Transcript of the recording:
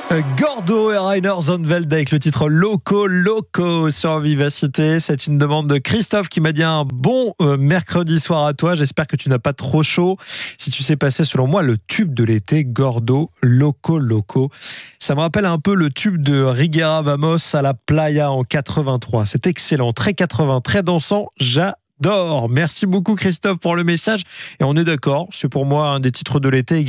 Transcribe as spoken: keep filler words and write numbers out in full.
Euh, Gordo et Rainer Zonneveld avec le titre Loco Loco sur Vivacité. C'est une demande de Christophe qui m'a dit un bon euh, mercredi soir à toi. J'espère que tu n'as pas trop chaud. Si tu sais passer, selon moi, le tube de l'été, Gordo Loco Loco. Ça me rappelle un peu le tube de Riguera Vamos à la Playa en quatre-vingt-trois. C'est excellent, très quatre-vingts, très dansant. J'adore. Merci beaucoup Christophe pour le message. Et on est d'accord, c'est pour moi un des titres de l'été.